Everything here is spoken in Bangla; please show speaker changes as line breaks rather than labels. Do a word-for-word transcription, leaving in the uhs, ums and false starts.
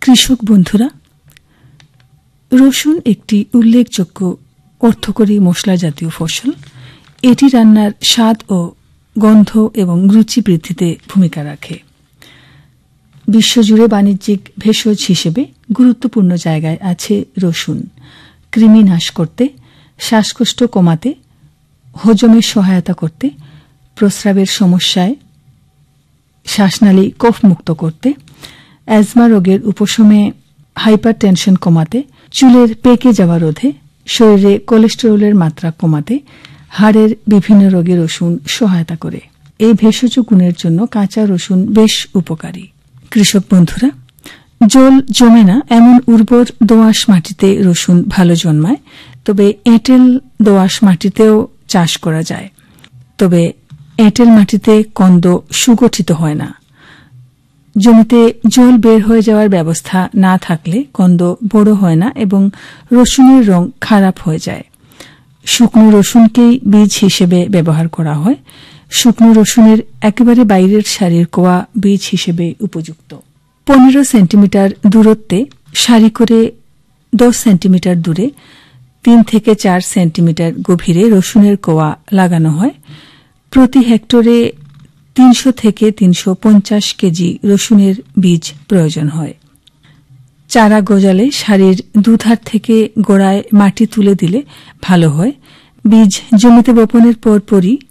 কৃষক বন্ধুরা, রসুন একটি উল্লেখযোগ্য অর্থকরী মশলা জাতীয় ফসল। এটি রান্নার স্বাদ ও গন্ধ এবং রুচি বৃদ্ধিতে ভূমিকা রাখে। বিশ্বজুড়ে বাণিজ্যিক ভেষজ হিসেবে গুরুত্বপূর্ণ জায়গায় আছে রসুন। কৃমি নাশ করতে, শ্বাসকষ্ট কমাতে, হজমে সহায়তা করতে, প্রস্রাবের সমস্যায় শ্বাসনালী কফমুক্ত করতে, অ্যাজমা রোগের উপশমে, হাইপারটেনশন কমাতে, চুলের পেকে যাওয়া রোধে, শরীরে কোলেস্টেরলের মাত্রা কমাতে, হাড়ের বিভিন্ন রোগে রসুন সহায়তা করে। এই ভেষজ গুণের জন্য কাঁচা রসুন বেশ উপকারী। কৃষক বন্ধুরা, জল জমে না এমন উর্বর দোআঁশ মাটিতে রসুন ভালো জন্মায়, তবে এঁটেল দোআঁশ মাটিতেও চাষ করা যায়। তবে এঁটেল মাটিতে কন্দ সুগঠিত হয় না। জমিতে জল বের হয়ে যাওয়ার ব্যবস্থা না থাকলে কন্দ বড় হয় না এবং রসুনের রং খারাপ হয়ে যায়। শুকনো রসুনকেই বীজ হিসেবে ব্যবহার করা হয়। শুকনো রসুনের একেবারে বাইরের সারির কোয়া বীজ হিসেবে উপযুক্ত। পনেরো সেন্টিমিটার দূরত্বে সারি করে দশ সেন্টিমিটার দূরে তিন থেকে চার সেন্টিমিটার গভীরে রসুনের কোয়া লাগানো হয়। প্রতি হেক্টরে তিনশো থেকে তিনশো পঞ্চাশ কেজি রসুনের বীজ প্রয়োজন হয়। চারা গজালে সারির দুধার থেকে গোড়ায় মাটি তুলে দিলে ভালো হয়। বীজ জমিতে বপনের পরপরই